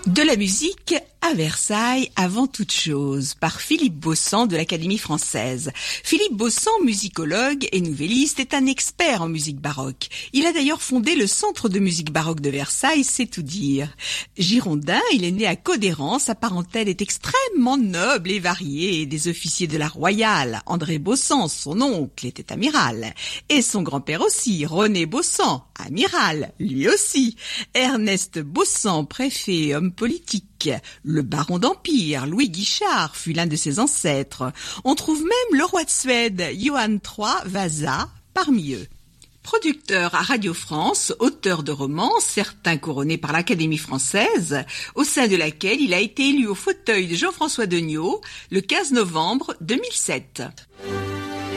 De la musique à Versailles avant toute chose, par Philippe Baussan de l'Académie française. Philippe Baussan, musicologue et nouvelliste, est un expert en musique baroque. Il a d'ailleurs fondé le Centre de musique baroque de Versailles, c'est tout dire. Girondin, il est né à Codérans, sa parentèle est extrêmement noble et variée. Des officiers de la Royale, André Baussan, son oncle, était amiral. Et son grand-père aussi, René Baussan, amiral, lui aussi. Ernest Baussan, préfet, homme politique. Le baron d'Empire, Louis Guichard, fut l'un de ses ancêtres. On trouve même le roi de Suède, Johann III Vasa, parmi eux. Producteur à Radio France, auteur de romans, certains couronnés par l'Académie française, au sein de laquelle il a été élu au fauteuil de Jean-François Degnaud le 15 novembre 2007.